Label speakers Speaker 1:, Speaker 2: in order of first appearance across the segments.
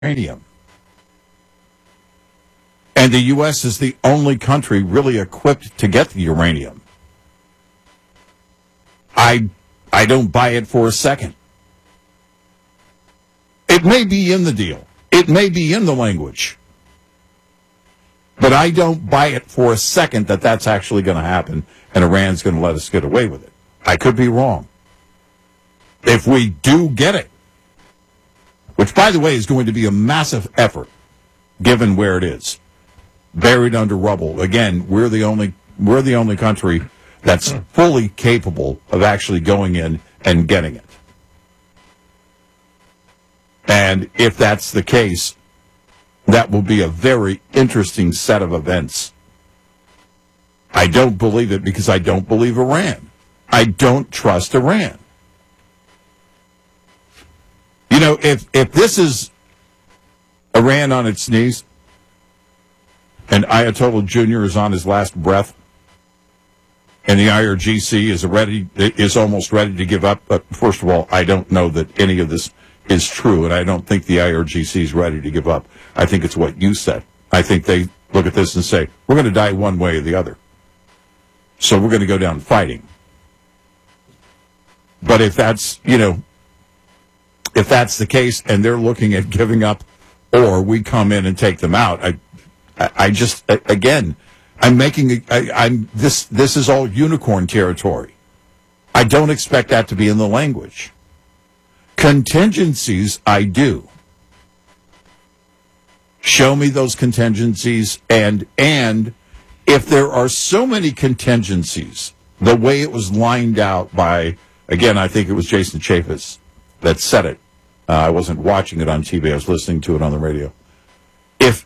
Speaker 1: uranium. And the U.S. is the only country really equipped to get the uranium. I don't buy it for a second. It may be in the deal. It may be in the language. But I don't buy it for a second that that's actually going to happen and Iran's going to let us get away with it. I could be wrong. If we do get it, which, by the way, is going to be a massive effort, given where it is, buried under rubble. Again, we're the only country that's fully capable of actually going in and getting it. And if that's the case, that will be a very interesting set of events. I don't believe it because I don't believe Iran. I don't trust Iran. You know, if this is Iran on its knees and Ayatollah Jr. is on his last breath and the IRGC is almost ready to give up, but first of all, I don't know that any of this is true, and I don't think the IRGC is ready to give up. I think it's what you said. I think they look at this and say, we're going to die one way or the other. So we're going to go down fighting. But if that's, if that's the case and they're looking at giving up or we come in and take them out, this is all unicorn territory. I don't expect that to be in the language. Contingencies, I do. Show me those contingencies, and if there are so many contingencies, the way it was lined out by, again, I think it was Jason Chaffetz that said it. I wasn't watching it on TV. I was listening to it on the radio. If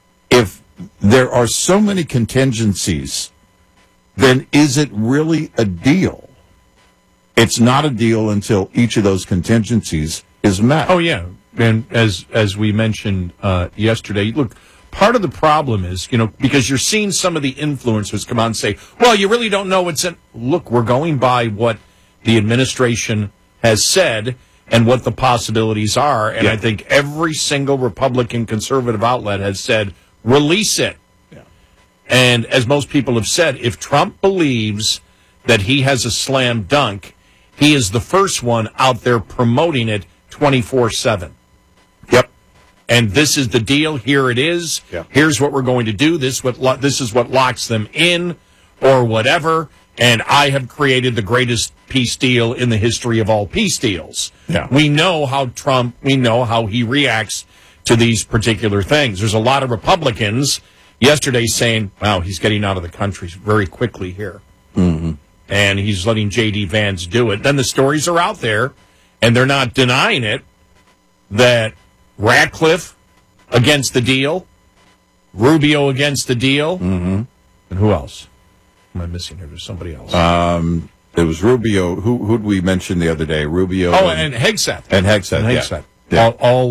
Speaker 1: there are so many contingencies, then is it really a deal? It's not a deal until each of those contingencies is met.
Speaker 2: Oh, yeah. And as we mentioned yesterday, look, part of the problem is, because you're seeing some of the influencers come on and say, well, you really don't know what's in. Look, we're going by what the administration has said and what the possibilities are. And I think every single Republican conservative outlet has said, release it. Yeah. And as most people have said, if Trump believes that he has a slam dunk, he is the first one out there promoting it 24/7.
Speaker 1: Yep.
Speaker 2: And this is the deal. Here it is. Yeah. Here's what we're going to do. This is what locks them in or whatever. And I have created the greatest peace deal in the history of all peace deals.
Speaker 1: Yeah.
Speaker 2: We know how he reacts to these particular things. There's a lot of Republicans yesterday saying, wow, he's getting out of the country very quickly here.
Speaker 1: Mm-hmm.
Speaker 2: And he's letting J.D. Vance do it. Then the stories are out there, and they're not denying it, that Ratcliffe against the deal, Rubio against the deal,
Speaker 1: mm-hmm.
Speaker 2: and who else? Am I missing here? There's somebody else.
Speaker 1: It was Rubio. Who'd we mention the other day? Rubio.
Speaker 2: Oh, and Hegseth.
Speaker 1: And Hegseth.
Speaker 2: Yeah.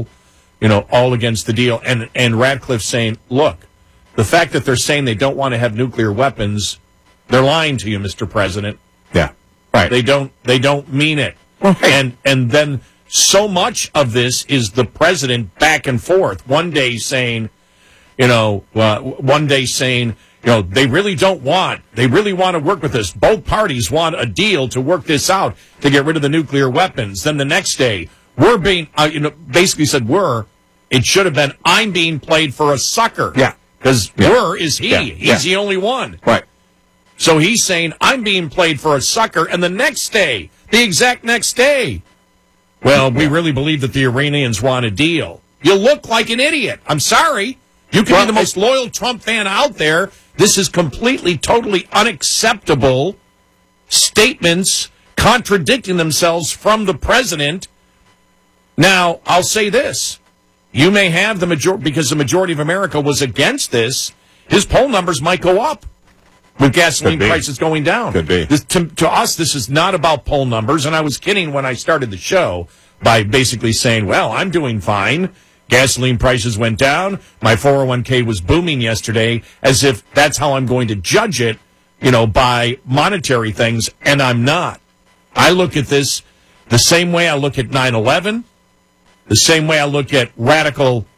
Speaker 2: All against the deal. And Ratcliffe saying, look, the fact that they're saying they don't want to have nuclear weapons, they're lying to you, Mr. President.
Speaker 1: Yeah. Right.
Speaker 2: They don't mean it.
Speaker 1: Right.
Speaker 2: And then so much of this is the president back and forth. One day saying, they really want to work with us. Both parties want a deal to work this out to get rid of the nuclear weapons. Then the next day, we're being, basically said it should have been, I'm being played for a sucker.
Speaker 1: Yeah.
Speaker 2: Because is he.
Speaker 1: Yeah.
Speaker 2: He's the only one.
Speaker 1: Right.
Speaker 2: So he's saying, I'm being played for a sucker. And the next day, the exact next day, well, we really believe that the Iranians want a deal. You look like an idiot. I'm sorry. You can be the most loyal Trump fan out there. This is completely, totally unacceptable statements contradicting themselves from the president. Now, I'll say this. You may have the majority, because the majority of America was against this, his poll numbers might go up with gasoline prices going down.
Speaker 1: Could be.
Speaker 2: To us, this is not about poll numbers, and I was kidding when I started the show by basically saying, well, I'm doing fine. Gasoline prices went down. My 401k was booming yesterday, as if that's how I'm going to judge it, by monetary things, and I'm not. I look at this the same way I look at 9/11, The same way I look at radical